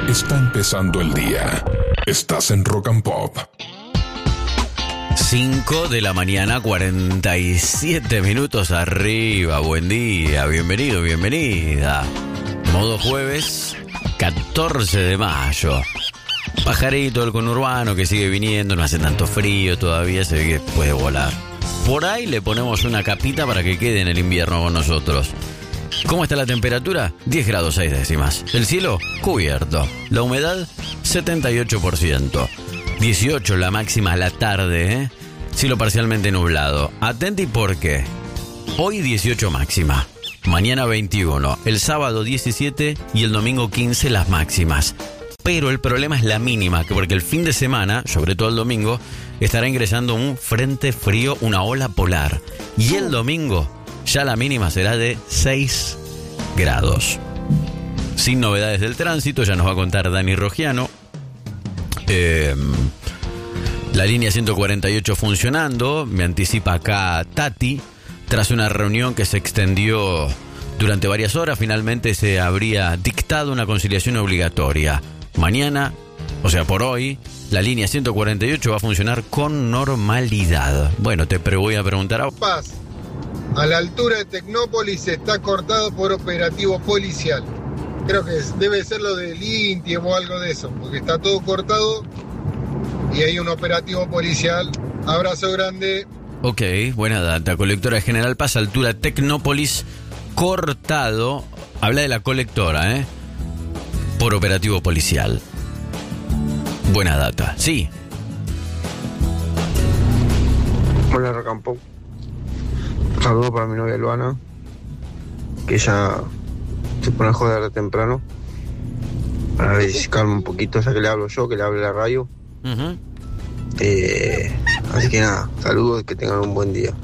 Está empezando el día. Estás en Rock and Pop. 5 de la mañana, 47 minutos arriba. Buen día, bienvenido, bienvenida. Modo jueves, 14 de mayo. Pajarito del conurbano que sigue viniendo, no hace tanto frío todavía, se ve que puede volar. Por ahí le ponemos una capita para que quede en el invierno con nosotros. ¿Cómo está la temperatura? 10 grados 6 décimas. El cielo cubierto. La humedad 78%. 18 la máxima a la tarde, Cielo parcialmente nublado. Atenti porque hoy 18 máxima. Mañana 21. El sábado 17 y el domingo 15 las máximas. Pero el problema es la mínima, porque el fin de semana, sobre todo el domingo, estará ingresando un frente frío, una ola polar. Y el domingo ya la mínima será de 6 grados. Sin novedades del tránsito, ya nos va a contar Dani Rogiano. La línea 148 funcionando, me anticipa acá Tati. Tras una reunión que se extendió durante varias horas, finalmente se habría dictado una conciliación obligatoria. Mañana, o sea por hoy, la línea 148 va a funcionar con normalidad. Bueno, te voy a preguntar a... Paz, a la altura de Tecnópolis está cortado por operativo policial. Creo que debe ser lo del INTI o algo de eso, porque está todo cortado y hay un operativo policial. Abrazo grande. Ok, buena data. Colectora de General Paz, altura Tecnópolis, cortado. Habla de la colectora, por operativo policial. Buena data. Sí. Hola, Rock and Pop. Saludos para mi novia Luana, que ella se pone a joder de temprano para ver si calma un poquito, ya que le hablo yo, que le hable la radio. Uh-huh. Así que nada, saludos, que tengan un buen día.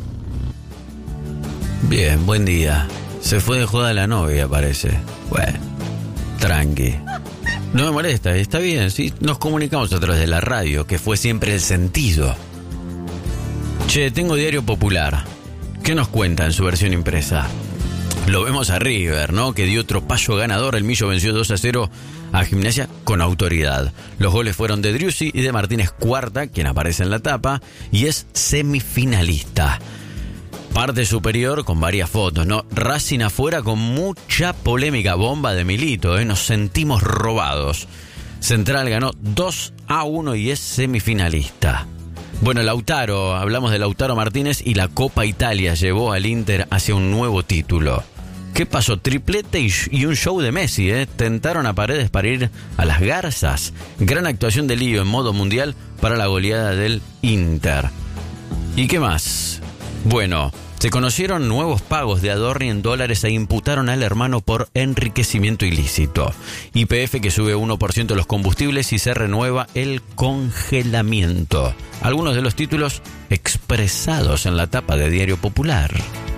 Bien, buen día. Se fue de joda la novia, parece. Bueno, tranqui. No me molesta, está bien, sí. Nos comunicamos a través de la radio, que fue siempre el sentido. Che, tengo Diario Popular. ¿Qué nos cuenta en su versión impresa? Lo vemos a River, ¿no? Que dio tropallo ganador. El Millo venció 2-0 a Gimnasia con autoridad. Los goles fueron de Driussi y de Martínez Cuarta, quien aparece en la tapa, y es semifinalista. Parte superior con varias fotos, ¿no? Racing afuera con mucha polémica. Bomba de Milito, Nos sentimos robados. Central ganó 2-1 y es semifinalista. Bueno, Lautaro, hablamos de Lautaro Martínez y la Copa Italia llevó al Inter hacia un nuevo título. ¿Qué pasó? Triplete y un show de Messi, Tentaron a Paredes para ir a las garzas. Gran actuación de Lío en modo mundial para la goleada del Inter. ¿Y qué más? Bueno, se conocieron nuevos pagos de Adorni en dólares e imputaron al hermano por enriquecimiento ilícito. YPF que sube 1% los combustibles y se renueva el congelamiento. Algunos de los títulos expresados en la tapa de Diario Popular.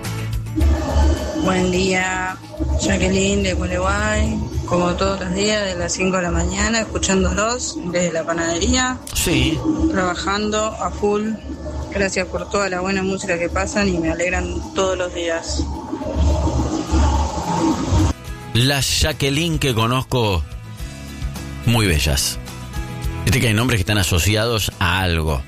Buen día, Jacqueline de Gualeguay, como todos los días de las 5 de la mañana, escuchándolos desde la panadería. Sí. Trabajando a full. Gracias por toda la buena música que pasan y me alegran todos los días. Las Jacqueline que conozco, muy bellas. Viste que hay nombres que están asociados a algo.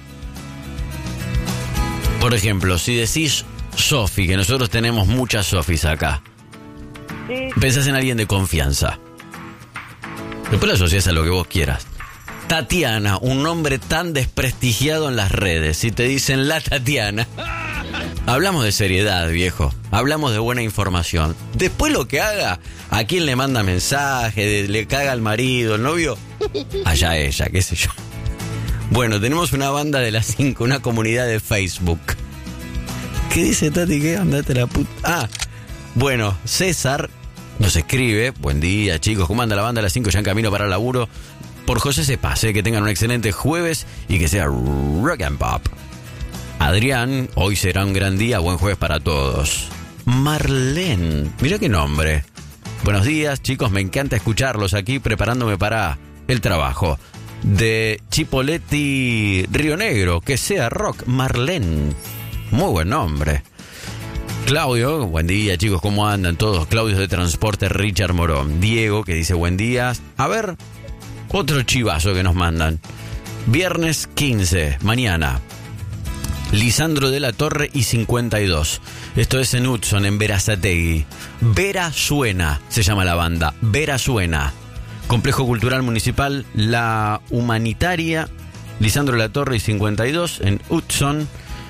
Por ejemplo, si decís Sofi, que nosotros tenemos muchas Sofis acá. Sí. Pensás en alguien de confianza. Después lo asociás a lo que vos quieras. Tatiana, un nombre tan desprestigiado en las redes. Si te dicen la Tatiana. Hablamos de seriedad, viejo. Hablamos de buena información. Después lo que haga, a quién le manda mensaje, le caga al marido, el novio, allá ella, qué sé yo. Bueno, tenemos una banda de las 5, una comunidad de Facebook. ¿Qué dice Tati? ¿Qué? Andate la puta. Bueno, César nos escribe. Buen día, chicos. ¿Cómo anda la banda de las 5? Ya en camino para el laburo. Por José se pase, que tengan un excelente jueves y que sea Rock and Pop. Adrián, hoy será un gran día, buen jueves para todos. Marlene, mira qué nombre. Buenos días, chicos, me encanta escucharlos aquí preparándome para el trabajo. De Chipoletti Río Negro, que sea rock. Marlene, muy buen nombre. Claudio, buen día, chicos, ¿cómo andan todos? Claudio de Transporte Richard Morón. Diego, que dice buen día. A ver, Otro chivazo que nos mandan. Viernes 15, mañana. Lisandro de la Torre y 52. Esto es en Hudson, en Berazategui. Vera Suena, se llama la banda. Vera Suena. Complejo Cultural Municipal La Humanitaria. Lisandro de la Torre y 52, en Hudson.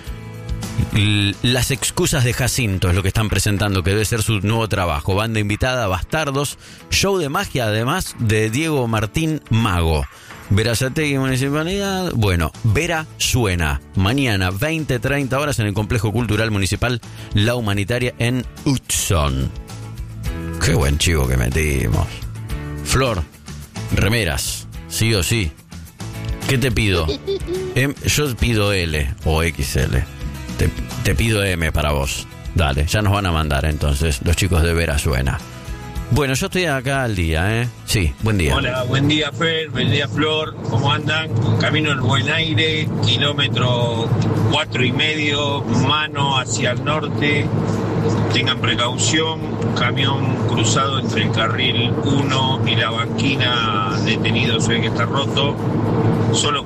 Las excusas de Jacinto es lo que están presentando, que debe ser su nuevo trabajo. Banda invitada, Bastardos. Show de magia, además, de Diego Martín Mago. Berazategui Municipalidad. Bueno, Vera Suena. Mañana, 20-30 horas en el Complejo Cultural Municipal La Humanitaria en Hudson. Qué buen chivo que metimos. Flor, remeras, sí o sí. ¿Qué te pido? Yo pido L o XL. Te pido M para vos. Dale, ya nos van a mandar entonces los chicos de Vera Suena. Bueno, yo estoy acá al día, ¿eh? Sí, buen día. Hola, buen día, Fer, buen día, Flor. ¿Cómo andan? Camino al Buen Aire, kilómetro 4,5, mano hacia el norte. Tengan precaución, camión cruzado entre el carril 1 y la banquina, detenido, se ve que está roto. Solo